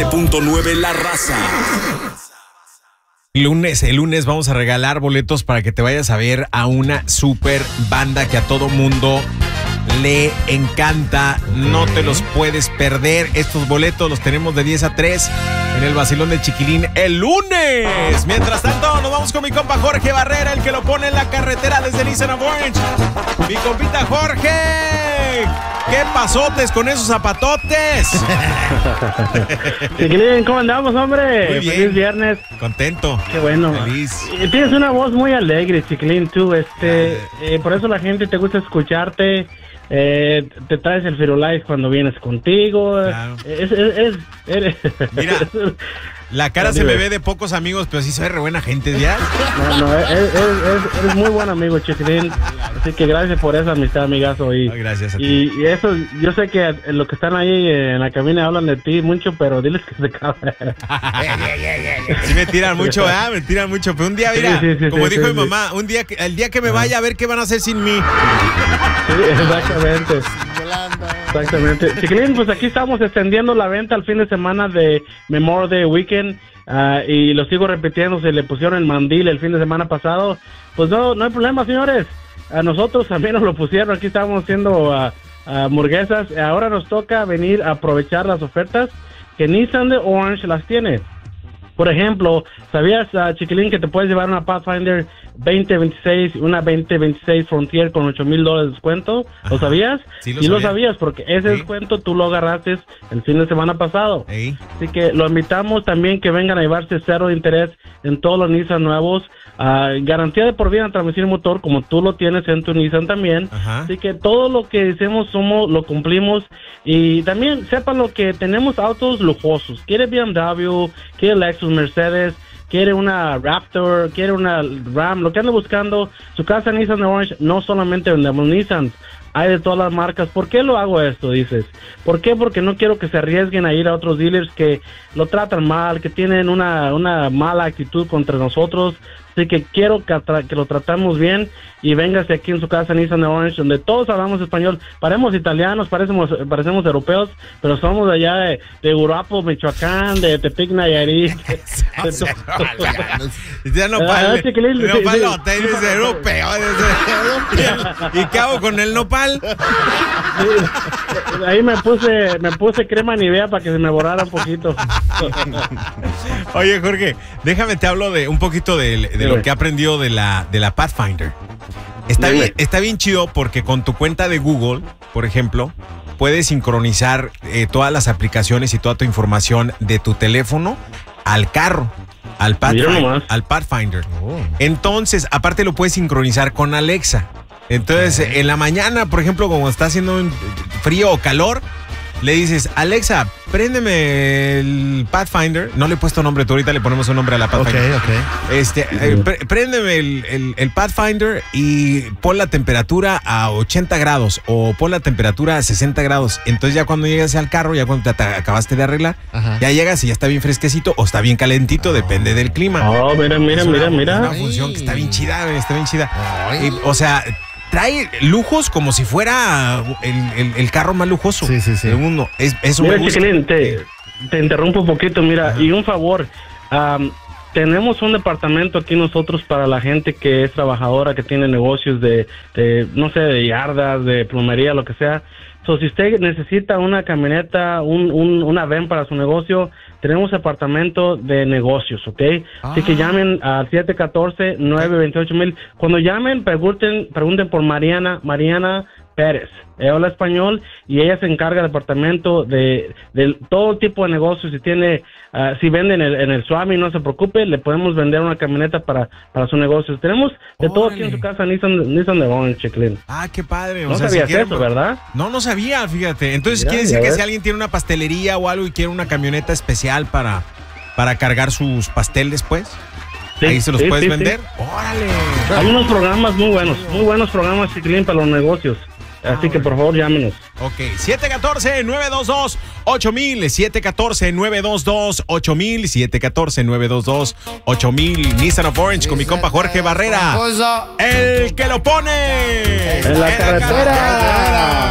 97.9 La Raza. El lunes vamos a regalar boletos para que te vayas a ver a una super banda que a todo mundo le encanta. No te los puedes perder. Estos boletos los tenemos de 10 a 3 en el Vacilón del Chiquilín el lunes. Mientras tanto, nos vamos con mi compa Jorge Barrera, el que lo pone en la carretera desde Nissan Orange. Mi compita Jorge. ¿Qué pasotes con esos zapatotes? Chiquilín, ¿cómo andamos, hombre? Muy bien. Feliz viernes. Contento. Qué bueno. Feliz. Tienes una voz muy alegre, Chiquilín, tú. Por eso la gente te gusta escucharte. Te traes el Firulais cuando vienes contigo. Claro. Mira, la cara se me ve de pocos amigos, pero sí soy re buena gente, ¿ya? No, eres muy buen amigo, Chiquilín. Así que gracias por esa amistad, amigazo. Gracias a ti. Y eso, yo sé que los que están ahí en la cabina hablan de ti mucho, pero diles que se caben. Sí me tiran mucho, ¿verdad? Me tiran mucho. Pero un día, mira, como dijo mi mamá, el día que me vaya, a ver qué van a hacer sin mí. Sí, exactamente. Chiquilín, pues aquí estamos extendiendo la venta al fin de semana de Memorial Day Weekend. Y lo sigo repitiendo, se le pusieron el mandil el fin de semana pasado. Pues no hay problema, señores. A nosotros también nos lo pusieron. Aquí estamos haciendo hamburguesas. Ahora nos toca venir a aprovechar las ofertas que Nissan de Orange las tiene. Por ejemplo, ¿sabías, Chiquilín, que te puedes llevar una Pathfinder 2026, una 2026 Frontier con $8,000 de descuento? ¿Lo sabías? Sí, lo sabías, porque ese descuento tú lo agarraste el fin de semana pasado. Sí. Así que lo invitamos también que vengan a llevarse cero de interés en todos los Nissan nuevos. Garantía de por vida en transmisión y motor, como tú lo tienes en tu Nissan también. Ajá. Así que todo lo que decimos lo cumplimos. Y también sepan lo que tenemos autos lujosos. Quiere BMW, quiere Lexus, Mercedes, quiere una Raptor, quiere una Ram, lo que ande buscando. Su casa Nissan de Orange, no solamente vendemos Nissan, hay de todas las marcas. ¿Por qué lo hago esto, dices? ¿Por qué? Porque no quiero que se arriesguen a ir a otros dealers que lo tratan mal, que tienen una mala actitud contra nosotros. Así que quiero que lo tratamos bien y véngase aquí en su casa Nissan de Orange, donde todos hablamos español. Parecemos italianos, parecemos europeos, pero somos de allá de Uruapo, Michoacán, de Tepic, Nayarit. Ya nopal. Nopalote, dice europeo. ¿Y qué hago con el nopal? Ahí me puse crema Nivea para que se me borrara un poquito. Oye, Jorge, déjame te hablo de un poquito de lo que he aprendido de la Pathfinder. Está bien chido porque con tu cuenta de Google, por ejemplo, puedes sincronizar todas las aplicaciones y toda tu información de tu teléfono al carro, al Pathfinder. Entonces, aparte lo puedes sincronizar con Alexa. Entonces, en la mañana, por ejemplo, como está haciendo un frío o calor, le dices, Alexa, préndeme el Pathfinder. No le he puesto nombre, tú ahorita le ponemos un nombre a la Pathfinder. Préndeme el Pathfinder y pon la temperatura a 80 grados o pon la temperatura a 60 grados. Entonces ya cuando llegas al carro, ya cuando te acabaste de arreglar, ya llegas y ya está bien fresquecito o está bien calentito, depende del clima. Oh, mira. Es una función que está bien chida, o sea, trae lujos como si fuera el carro más lujoso del mundo. Eso mira, me gusta. Chiquilín, te interrumpo un poquito, mira, y un favor. Tenemos un departamento aquí nosotros para la gente que es trabajadora, que tiene negocios de no sé, de yardas, de plomería, lo que sea. So, si usted necesita una camioneta, una van para su negocio, tenemos departamento de negocios, ¿ok? Así que llamen al 714-928-1000. Cuando llamen, pregunten por Mariana Pérez. Ella habla español y ella se encarga del departamento de todo tipo de negocios. Si venden en el Swami, no se preocupe, le podemos vender una camioneta para su negocio. Tenemos de todo aquí en su casa, Nissan de Orange, Chiquilín. Qué padre. No sabías eso, ¿verdad? No sabía, fíjate. Entonces quiere decir que si alguien tiene una pastelería o algo y quiere una camioneta especial para cargar sus pasteles, pues, ahí se los puedes vender. ¡Órale! Hay unos programas muy buenos programas, Chiquilín, para los negocios. Así que por favor llámenos. Ok, 714-922-8000, 714-922-8000, 714-922-8000, Nissan of Orange con mi compa Jorge Barrera, el que lo pone en la carretera.